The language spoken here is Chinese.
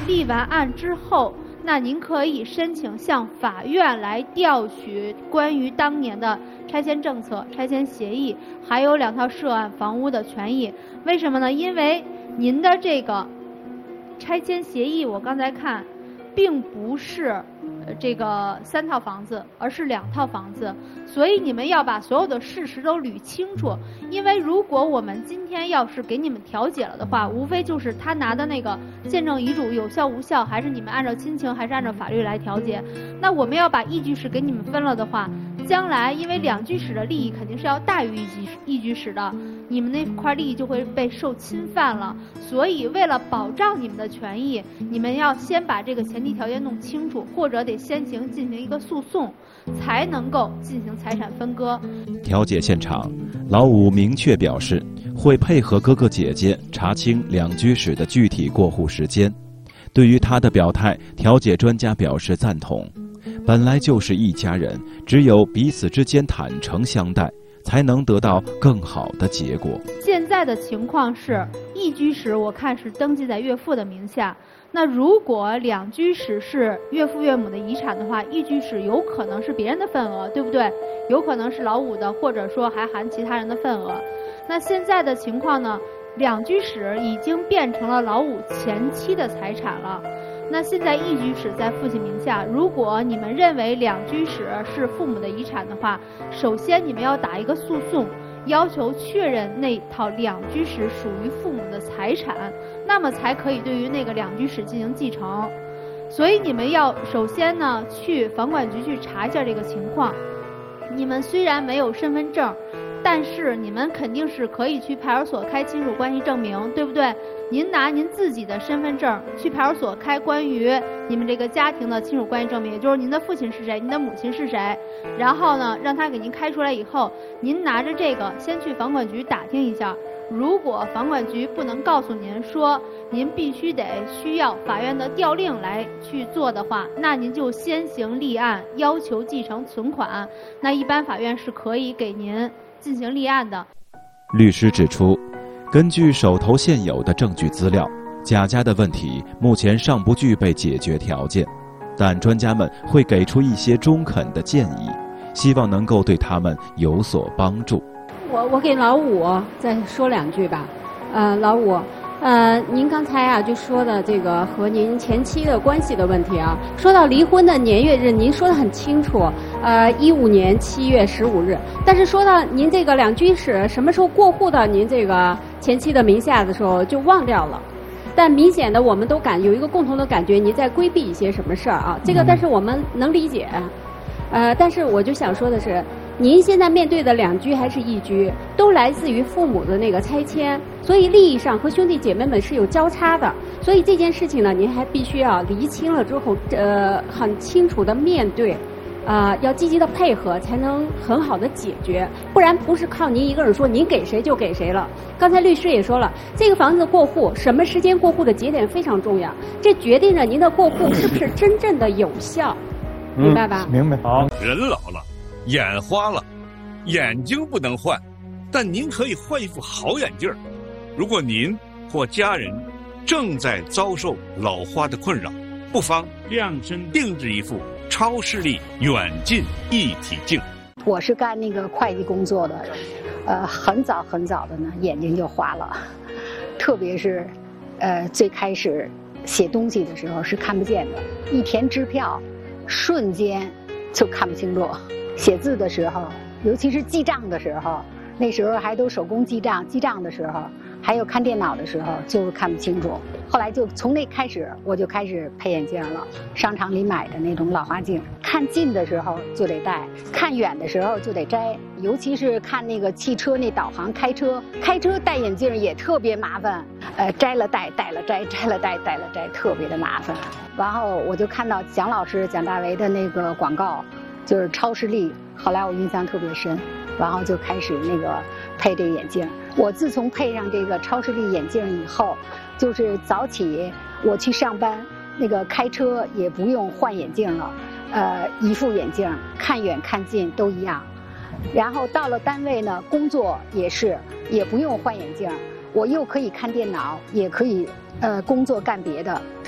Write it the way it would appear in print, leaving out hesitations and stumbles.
立完案之后，那您可以申请向法院来调取关于当年的拆迁政策、拆迁协议，还有2套涉案房屋的权益。为什么呢？因为您的这个拆迁协议，我刚才看，并不是这个3套房子，而是2套房子，所以你们要把所有的事实都捋清楚。因为如果我们今天要是给你们调解了的话，无非就是他拿的那个见证遗嘱有效无效，还是你们按照亲情还是按照法律来调解。那我们要把一居室给你们分了的话，将来因为2居室的利益肯定是要大于一居室的，你们那块利益就会被受侵犯了。所以为了保障你们的权益，你们要先把这个前提条件弄清楚，或者得先进行一个诉讼，才能够进行财产分割。 调解现场，老五明确表示会配合哥哥姐姐查清2居室的具体过户时间。对于他的表态，调解专家表示赞同。本来就是一家人，只有彼此之间坦诚相待，才能得到更好的结果。 现在的情况是，1居室我看是登记在岳父的名下，那如果2居室是岳父岳母的遗产的话，1居室有可能是别人的份额，对不对？有可能是老五的，或者说还含其他人的份额。那现在的情况呢，2居室已经变成了老五前妻的财产了。那现在1居室在父亲名下，如果你们认为2居室是父母的遗产的话，首先你们要打一个诉讼，要求确认那套2居室属于父母的财产，那么才可以对于那个2居室进行继承。所以你们要首先呢去房管局去查一下这个情况。你们虽然没有身份证，但是你们肯定是可以去派出所开亲属关系证明，对不对？您拿您自己的身份证去派出所开关于你们这个家庭的亲属关系证明，也就是您的父亲是谁，您的母亲是谁，然后呢让他给您开出来以后，您拿着这个先去房管局打听一下。如果房管局不能告诉您说您必须需要法院的调令来去做的话，那您就先行立案，要求继承存款，那一般法院是可以给您进行立案的。 律师指出，根据手头现有的证据资料，贾家的问题目前尚不具备解决条件，但专家们会给出一些中肯的建议，希望能够对他们有所帮助。 我给老五再说2句吧。老五，您刚才啊就说的这个和您前妻的关系的问题啊，说到离婚的年月日，您说得很清楚，15年7月15日。但是说到您这个2居室什么时候过户到您这个前妻的名下的时候，就忘掉了。但明显的，我们都有一个共同的感觉，您在规避一些什么事儿啊？这个，但是我们能理解。但是我就想说的是，您现在面对的2居还是1居，都来自于父母的那个拆迁，所以利益上和兄弟姐妹们是有交叉的。所以这件事情呢，您还必须要厘清了之后，很清楚的面对，要积极的配合，才能很好的解决。不然不是靠您一个人说您给谁就给谁了。刚才律师也说了，这个房子过户什么时间过户的节点非常重要，这决定着您的过户是不是真正的有效。明白吧？ 明白。好， 人老了，眼花了，眼睛不能换，但您可以换一副好眼镜。如果您或家人正在遭受老花的困扰，不妨量身定制一副超视力远近一体镜。 我是干那个会计工作的，很早的呢，眼睛就花了，特别是，最开始写东西的时候是看不见的，一填支票，瞬间就看不清楚。写字的时候，尤其是记账的时候，那时候还都手工记账的时候，还有看电脑的时候，就看不清楚。后来就从那开始，我就开始配眼镜了，商场里买的那种老花镜，看近的时候就得戴，看远的时候就得摘。尤其是看那个汽车那导航，开车戴眼镜也特别麻烦，摘了戴，戴了摘，摘了戴，戴了摘，特别的麻烦。然后我就看到蒋大为的那个广告，就是超视力，后来我印象特别深，然后就开始那个配这个眼镜。我自从配上这个超视力眼镜以后，就是早起我去上班，那个开车也不用换眼镜了，一副眼镜看远看近都一样。然后到了单位呢，工作也不用换眼镜，我又可以看电脑，也可以工作干别的。